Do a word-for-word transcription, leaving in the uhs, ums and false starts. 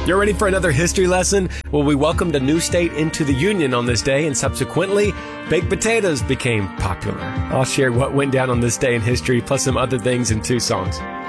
You're ready for another history lesson? Well, we welcomed a new state into the Union on this day, and subsequently, baked potatoes became popular. I'll share what went down on this day in history, plus some other things in two songs.